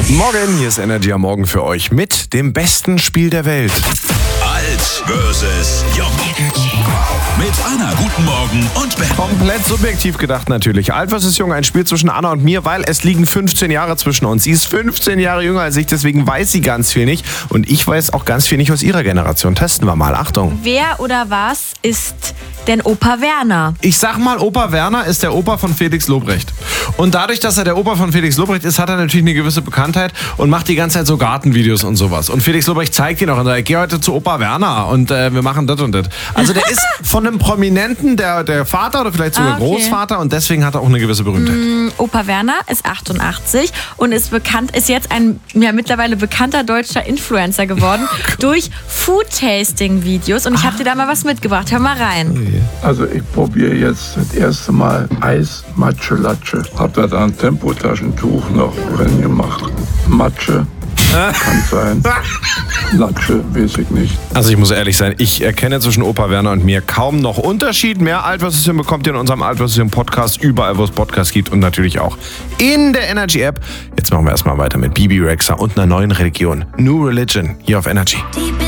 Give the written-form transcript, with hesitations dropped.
Morgen, hier ist Energy am Morgen für euch mit dem besten Spiel der Welt. Alt versus Jung. Mit Anna, guten Morgen und Ben. Komplett subjektiv gedacht natürlich. Alt vs. Jung, ein Spiel zwischen Anna und mir, weil es liegen 15 Jahre zwischen uns. Sie ist 15 Jahre jünger als ich, deswegen weiß sie ganz viel nicht. Und ich weiß auch ganz viel nicht aus ihrer Generation. Testen wir mal. Achtung. Wer oder was ist denn Opa Werner? Ich sag mal, Opa Werner ist der Opa von Felix Lobrecht. Und dadurch, dass er der Opa von Felix Lobrecht ist, hat er natürlich eine gewisse Bekanntheit und macht die ganze Zeit so Gartenvideos und sowas. Und Felix Lobrecht zeigt ihn auch und sagt, ich gehe heute zu Opa Werner und wir machen das und das. Also der ist von einem Prominenten der Vater oder vielleicht sogar Großvater und deswegen hat er auch eine gewisse Berühmtheit. Opa Werner ist 88 und ist jetzt ein mittlerweile bekannter deutscher Influencer geworden durch Food-Tasting-Videos. Und ich habe dir da mal was mitgebracht. Hör mal rein. Also ich probiere jetzt das erste Mal Eis Matsche Latsche. Hab da ein Tempotaschentuch noch drin gemacht. Matsche kann sein. Latsche weiß ich nicht. Also ich muss ehrlich sein, ich erkenne zwischen Opa Werner und mir kaum noch Unterschied. Mehr Alt vs. Jung bekommt ihr in unserem Alt vs. Jung Podcast, überall wo es Podcasts gibt und natürlich auch in der Energy App. Jetzt machen wir erstmal weiter mit Bibi Rexha und einer neuen Religion. New Religion hier auf Energy.